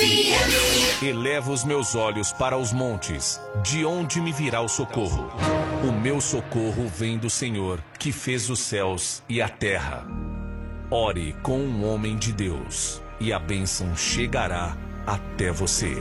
Elevo os meus olhos para os montes, de onde me virá o socorro? O meu socorro vem do Senhor, que fez os céus e a terra. Ore com um homem de Deus, e a bênção chegará até você.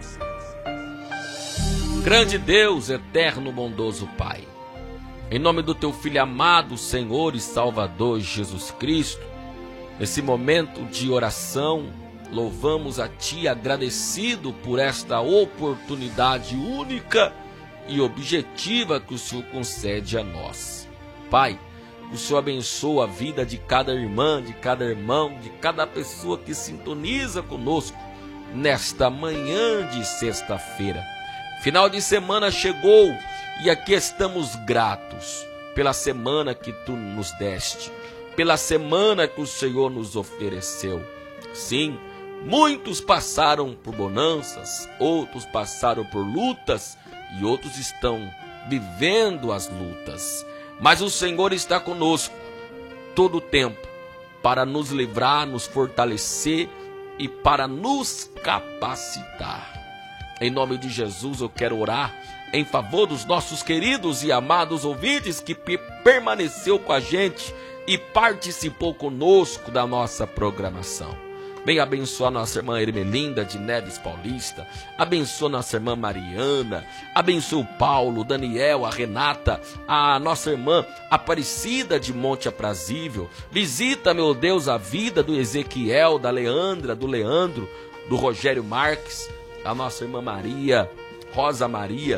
Grande Deus, eterno, bondoso Pai, em nome do Teu Filho amado, Senhor e Salvador Jesus Cristo, nesse momento de oração, louvamos a Ti, agradecido por esta oportunidade única e objetiva que o Senhor concede a nós. Pai, o Senhor abençoa a vida de cada irmã, de cada irmão, de cada pessoa que sintoniza conosco nesta manhã de sexta-feira. Final de semana chegou e aqui estamos gratos pela semana que Tu nos deste, pela semana que o Senhor nos ofereceu. Sim, muitos passaram por bonanças, outros passaram por lutas e outros estão vivendo as lutas. Mas o Senhor está conosco todo o tempo para nos livrar, nos fortalecer e para nos capacitar. Em nome de Jesus eu quero orar em favor dos nossos queridos e amados ouvintes que permaneceu com a gente e participou conosco da nossa programação. Venha abençoar nossa irmã Ermelinda de Neves Paulista, abençoa nossa irmã Mariana, abençoa o Paulo, o Daniel, a Renata, a nossa irmã Aparecida de Monte Aprazível. Visita, meu Deus, a vida do Ezequiel, da Leandra, do Leandro, do Rogério Marques, a nossa irmã Maria, Rosa Maria.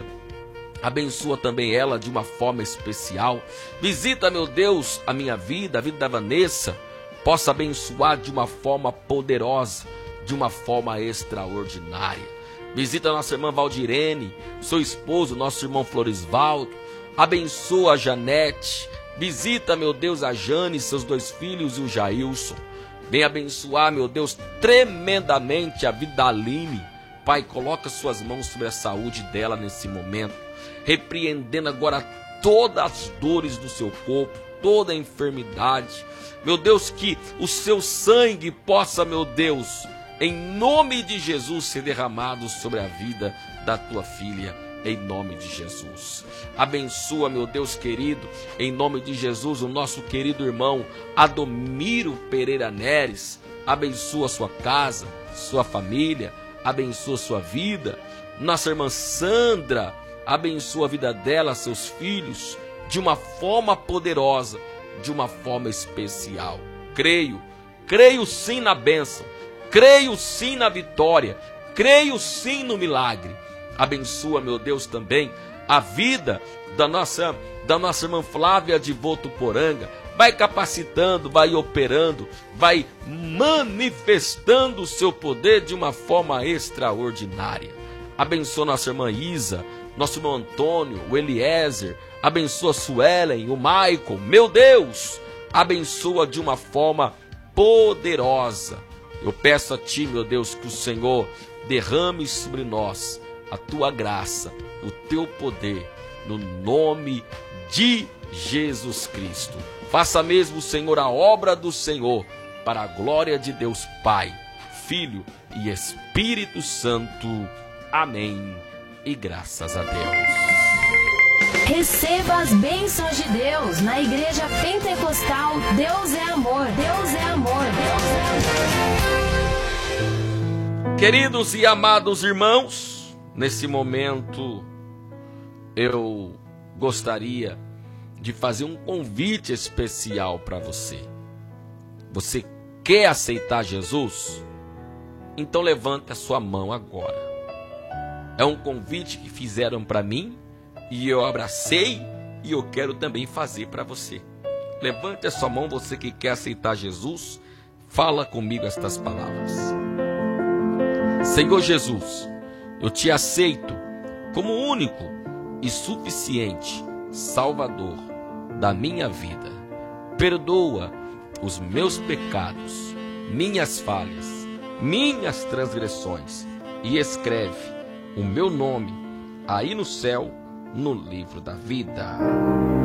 Abençoa também ela de uma forma especial. Visita, meu Deus, a minha vida, a vida da Vanessa. Possa abençoar de uma forma poderosa, de uma forma extraordinária. Visita a nossa irmã Valdirene, seu esposo, nosso irmão Florisvaldo. Abençoa a Janete. Visita, meu Deus, a Jane, seus 2 filhos e o Jailson. Vem abençoar, meu Deus, tremendamente a vida da Aline. Pai, coloca suas mãos sobre a saúde dela nesse momento, repreendendo agora todas as dores do seu corpo, toda a enfermidade. Meu Deus, que o seu sangue possa, meu Deus, em nome de Jesus, ser derramado sobre a vida da tua filha, em nome de Jesus. Abençoa, meu Deus querido, em nome de Jesus, o nosso querido irmão Adomiro Pereira Neres. Abençoa sua casa, sua família, abençoa sua vida. Nossa irmã Sandra, abençoa a vida dela, seus filhos, de uma forma poderosa, de uma forma especial. Creio sim na bênção, creio sim na vitória, creio sim no milagre. Abençoa, meu Deus, também a vida da nossa irmã Flávia de Votuporanga. Vai capacitando, vai operando, vai manifestando o seu poder de uma forma extraordinária. Abençoa nossa irmã Isa, nosso irmão Antônio, o Eliezer. Abençoa a Suelen, o Michael. Meu Deus, abençoa de uma forma poderosa. Eu peço a Ti, meu Deus, que o Senhor derrame sobre nós a Tua graça, o Teu poder, no nome de Jesus Cristo. Faça mesmo, Senhor, a obra do Senhor, para a glória de Deus Pai, Filho e Espírito Santo. Amém. E graças a Deus. Receba as bênçãos de Deus na Igreja Pentecostal. Deus é amor, Deus é amor, Deus é amor. Queridos e amados irmãos, nesse momento eu gostaria de fazer um convite especial para você. Você quer aceitar Jesus? Então levante a sua mão agora. É um convite que fizeram para mim e eu abracei e eu quero também fazer para você. Levante a sua mão, você que quer aceitar Jesus. Fala comigo estas palavras. Senhor Jesus, eu te aceito como único e suficiente Salvador da minha vida. Perdoa os meus pecados, minhas falhas, minhas transgressões e escreve o meu nome aí no céu, no livro da vida.